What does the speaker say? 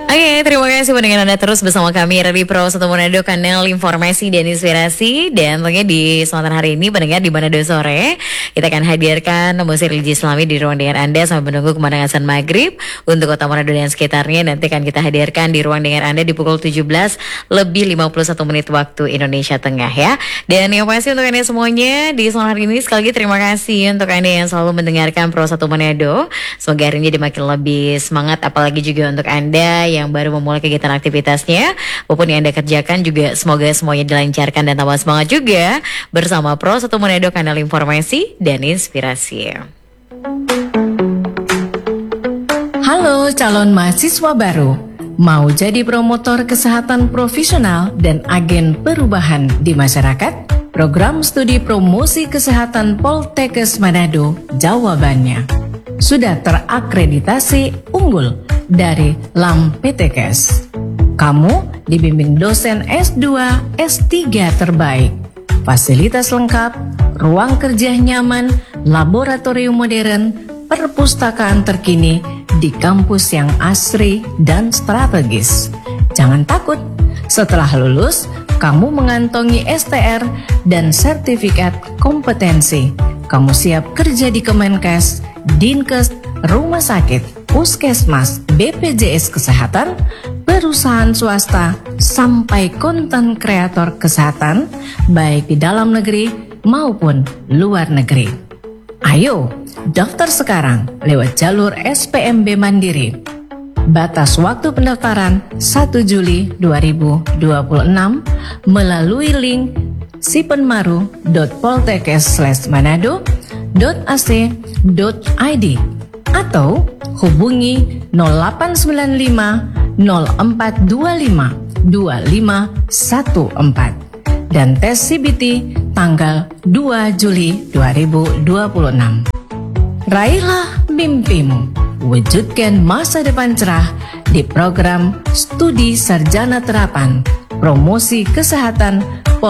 Oke, terima kasih pendengar Anda terus bersama kami dari Pro 1 Manado, kanal informasi dan inspirasi. Dan tentunya di kesempatan hari ini pendengar di Manado Sore, kita akan hadirkan musik religi Islami di ruang dengar Anda sampai menunggu kemenangan azan maghrib untuk kota Manado dan sekitarnya. Nanti akan kita hadirkan di ruang dengar Anda di pukul 17:51 waktu Indonesia Tengah ya. Dan yang pasti untuk Anda semuanya di sore hari ini sekali lagi terima kasih untuk Anda yang selalu mendengarkan Pro 1 Manado. Semoga hari ini jadi makin lebih semangat, apalagi juga untuk Anda yang baru memulai kegiatan aktivitasnya maupun yang Anda kerjakan juga semoga semuanya dilancarkan dan tambah semangat juga bersama Pro 1 Manado, kanal informasi dan inspirasi. Halo calon mahasiswa baru, mau jadi promotor kesehatan profesional dan agen perubahan di masyarakat? Program studi promosi kesehatan Poltekkes Manado jawabannya sudah terakreditasi unggul dari LAM-PTKes. Kamu dibimbing dosen S2, S3 terbaik, fasilitas lengkap, ruang kerja nyaman, laboratorium modern, perpustakaan terkini di kampus yang asri dan strategis. Jangan takut, setelah lulus, kamu mengantongi STR dan sertifikat kompetensi. Kamu siap kerja di Kemenkes, Dinkes, rumah sakit, puskesmas, BPJS Kesehatan, perusahaan swasta, sampai konten kreator kesehatan, baik di dalam negeri maupun luar negeri. Ayo, daftar sekarang lewat jalur SPMB Mandiri. Batas waktu pendaftaran 1 Juli 2026 melalui link sipenmaru.poltekkes/manado.ac.id atau hubungi 0895 0425 2514 dan tes CBT tanggal 2 Juli 2026. Raihlah mimpimu, wujudkan masa depan cerah di program studi sarjana terapan promosi kesehatan